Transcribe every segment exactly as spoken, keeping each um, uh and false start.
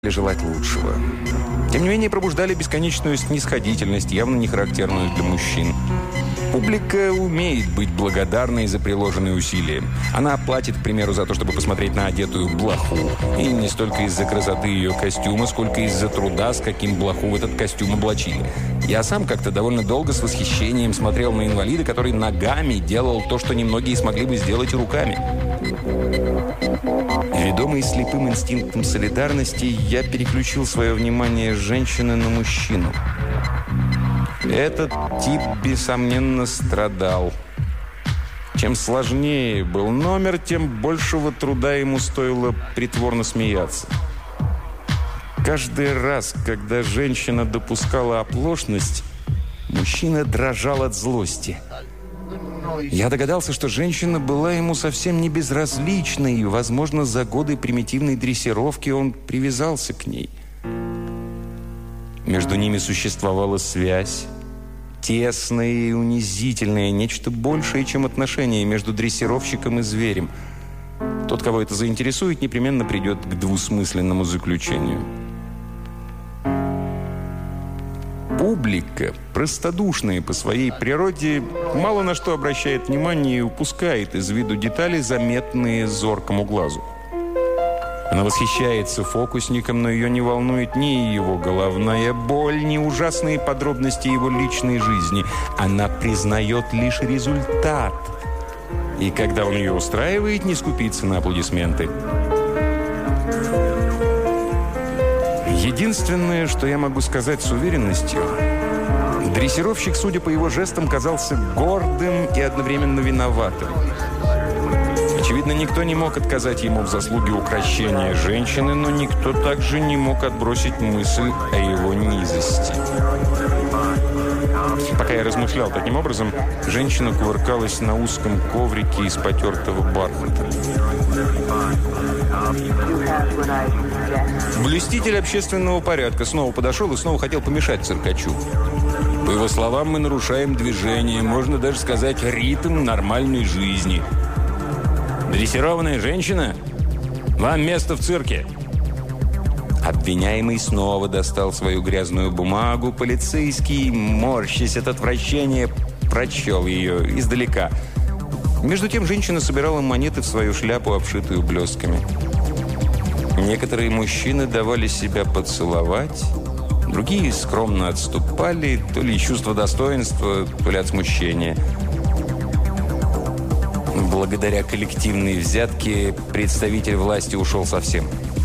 желать лучшего. Тем не менее, пробуждали бесконечную снисходительность, явно не характерную для мужчин. Публика умеет быть благодарной за приложенные усилия. Она платит, к примеру, за то, чтобы посмотреть на одетую блоху. И не столько из-за красоты ее костюма, сколько из-за труда, с каким блоху в этот костюм облачили. Я сам как-то довольно долго с восхищением смотрел на инвалида, который ногами делал то, что немногие смогли бы сделать руками. Ведомый слепым инстинктом солидарности, я переключил свое внимание с женщины на мужчину. Этот тип, бессомненно, страдал. Чем сложнее был номер, тем большего труда ему стоило притворно смеяться. Каждый раз, когда женщина допускала оплошность, мужчина дрожал от злости. Я догадался, что женщина была ему совсем не безразлична, и, возможно, за годы примитивной дрессировки он привязался к ней. Между ними существовала связь, тесная и унизительная, нечто большее, чем отношения между дрессировщиком и зверем. Тот, кого это заинтересует, непременно придет к двусмысленному заключению. Публика, простодушная по своей природе, мало на что обращает внимание и упускает из виду детали, заметные зоркому глазу. Она восхищается фокусником, но ее не волнует ни его головная боль, ни ужасные подробности его личной жизни. Она признает лишь результат. И когда он ее устраивает, не скупится на аплодисменты. Единственное, что я могу сказать с уверенностью, дрессировщик, судя по его жестам, казался гордым и одновременно виноватым. Очевидно, никто не мог отказать ему в заслуге укрощения женщины, но никто также не мог отбросить мысль о его низости. Пока я размышлял таким образом, женщина кувыркалась на узком коврике из потертого бархата. Блюститель общественного порядка снова подошел и снова хотел помешать циркачу. По его словам, мы нарушаем движение, можно даже сказать, ритм нормальной жизни. Дрессированная женщина? Вам место в цирке. Обвиняемый снова достал свою грязную бумагу. Полицейский, морщась от отвращения, прочел ее издалека. Между тем женщина собирала монеты в свою шляпу, обшитую блестками. Некоторые мужчины давали себя поцеловать, другие скромно отступали, то ли из чувства достоинства, то ли от смущения. Благодаря коллективной взятке представитель власти ушел совсем.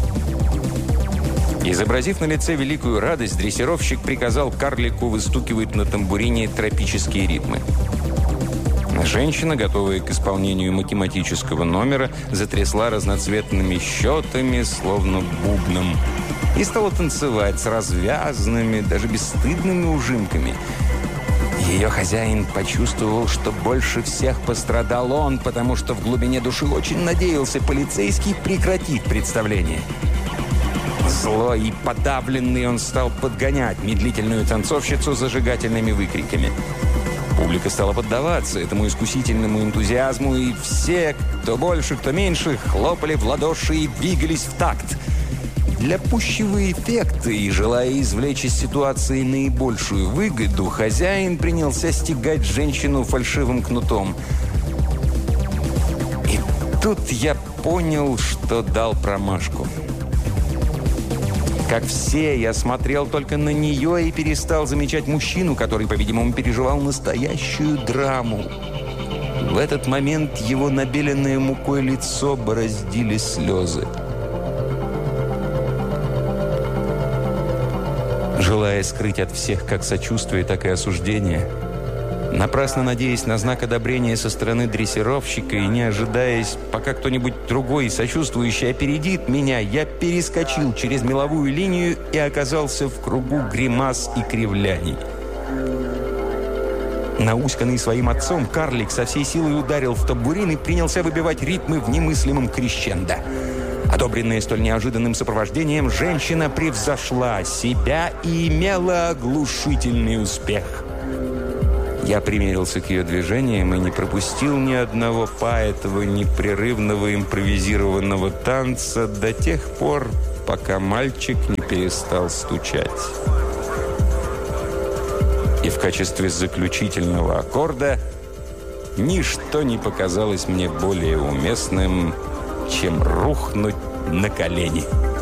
Изобразив на лице великую радость, дрессировщик приказал карлику выстукивать на тамбурине тропические ритмы. Женщина, готовая к исполнению математического номера, затрясла разноцветными счетами, словно бубном, и стала танцевать с развязанными, даже бесстыдными ужимками. Ее хозяин почувствовал, что больше всех пострадал он, потому что в глубине души очень надеялся, полицейский прекратит представление. Злой и подавленный он стал подгонять медлительную танцовщицу зажигательными выкриками. Публика стала поддаваться этому искусительному энтузиазму, и все, кто больше, кто меньше, хлопали в ладоши и двигались в такт. Для пущего эффекта и желая извлечь из ситуации наибольшую выгоду, хозяин принялся стегать женщину фальшивым кнутом. И тут я понял, что дал промашку. Как все, я смотрел только на нее и перестал замечать мужчину, который, по-видимому, переживал настоящую драму. В этот момент его набеленное мукой лицо бороздили слезы. Желая скрыть от всех как сочувствие, так и осуждение, напрасно надеясь на знак одобрения со стороны дрессировщика и не ожидаясь, пока кто-нибудь другой сочувствующий опередит меня, я перескочил через меловую линию и оказался в кругу гримас и кривляний. Науськанный своим отцом, карлик со всей силой ударил в тамбурин и принялся выбивать ритмы в немыслимом крещендо. Одобренная столь неожиданным сопровождением, женщина превзошла себя и имела оглушительный успех. Я примерился к ее движениям и не пропустил ни одного па этого непрерывного импровизированного танца до тех пор, пока мальчик не перестал стучать. И в качестве заключительного аккорда ничто не показалось мне более уместным, чем рухнуть на колени.